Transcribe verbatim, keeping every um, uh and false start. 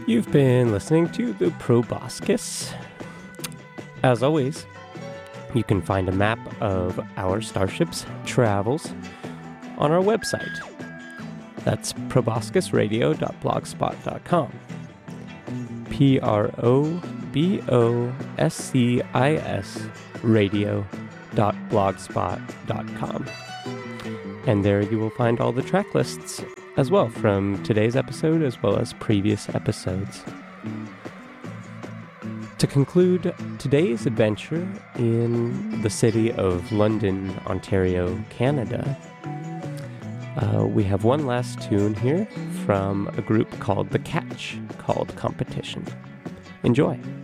You've been listening to the Proboscis. As always, you can find a map of our starship's travels on our website. That's proboscis radio dot blogspot dot com. P R O B O S C I S radio dot blogspot dot com. And there you will find all the track lists as well from today's episode as well as previous episodes. To conclude today's adventure in the city of London, Ontario, Canada, uh, we have one last tune here from a group called The Catch, called Competition. Enjoy.